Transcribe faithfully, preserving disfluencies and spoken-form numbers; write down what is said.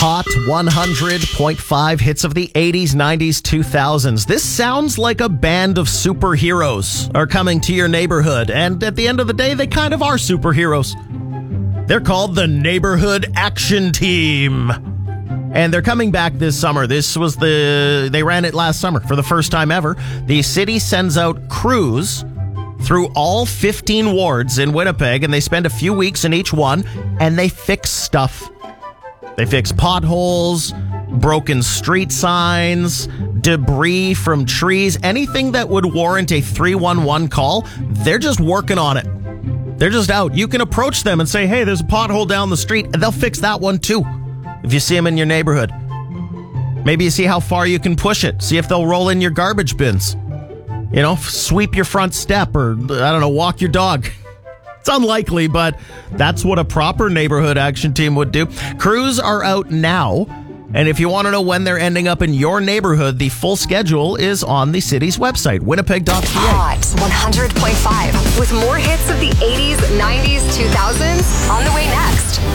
Hot one hundred point five hits of the eighties, nineties, two thousands. This sounds like a band of superheroes are coming to your neighborhood, and at the end of the day, they kind of are superheroes. They're called the Neighborhood Action Team. And they're coming back this summer. This was the, they ran it last summer for the first time ever. The city sends out crews through all fifteen wards in Winnipeg, and they spend a few weeks in each one, and they fix stuff. They fix potholes, broken street signs, debris from trees, anything that would warrant a three one one call. They're just working on it. They're just out. You can approach them and say, hey, there's a pothole down the street, and they'll fix that one too. If you see them in your neighborhood, maybe you see how far you can push it. See if they'll roll in your garbage bins. You know, sweep your front step, or, I don't know, walk your dog. It's unlikely, but that's what a proper neighborhood action team would do. Crews are out now, and if you want to know when they're ending up in your neighborhood, the full schedule is on the city's website, winnipeg dot c a. Hot one hundred point five with more hits of the eighties, nineties, two thousands on the way next.